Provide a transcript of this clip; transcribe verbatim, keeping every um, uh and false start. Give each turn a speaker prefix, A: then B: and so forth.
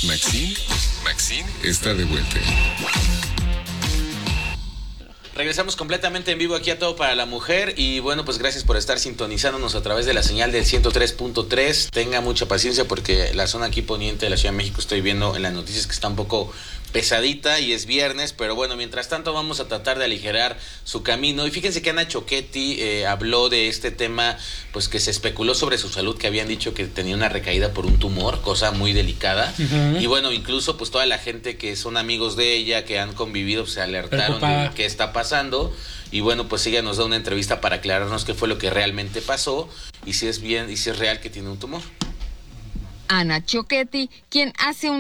A: Maxine, Maxine está de vuelta.
B: Regresamos completamente en vivo aquí a Todo para la Mujer y bueno, pues gracias por estar sintonizándonos a través de la señal del ciento tres punto tres. Tenga mucha paciencia porque la zona aquí poniente de la Ciudad de México estoy viendo en las noticias que está un poco pesadita y es viernes, pero bueno, mientras tanto vamos a tratar de aligerar su camino. Y fíjense que Ana Choquetti eh, habló de este tema, pues que se especuló sobre su salud, que habían dicho que tenía una recaída por un tumor, cosa muy delicada. Uh-huh. Y bueno, incluso pues toda la gente que son amigos de ella, que han convivido, pues, se alertaron Preocupada. de qué está pasando. Y bueno, pues ella nos da una entrevista para aclararnos qué fue lo que realmente pasó y si es bien y si es real que tiene un tumor.
C: Ana Choquetti, quien hace un